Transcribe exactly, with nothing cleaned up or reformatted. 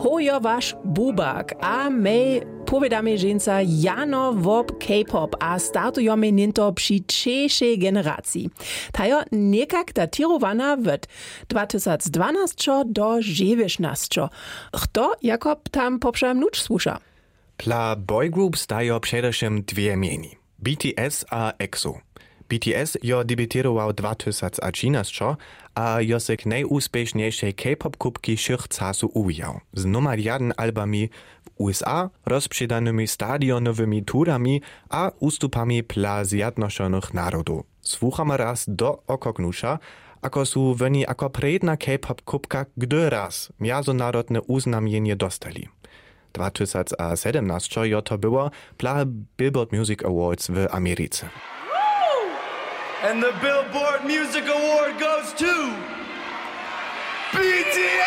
Hojo wasz bubak, a my powiadamy żeńca jano wob K-pop, a startujemy ninto przy trzeciej generacji. Tajo niekak datirowana w dwa tysiące dwanaście do dziewiętnaście. Kto Jakob tam poprzem nucz słucha? Pla boygroups dajo przedewším dwie mieni. B T S a E X O. B T S jo debiutował dwa tysiące trzynaście, a jo se k najúspěšniejšej K-pop kubki všich casu uwijał. Z numer jeden albami w U S A, rozprzedanymi stadionowymi turami a ustupami pla zjednoczonych narodów. Słuchamy raz do okoknusza, ako su woni ako predna K-pop kubka gdy raz międzynarodne uznamienie dostali. dwa tysiące siedemnaście jo to było pla Billboard Music Awards w Ameryce. And the Billboard Music Award goes to B T S!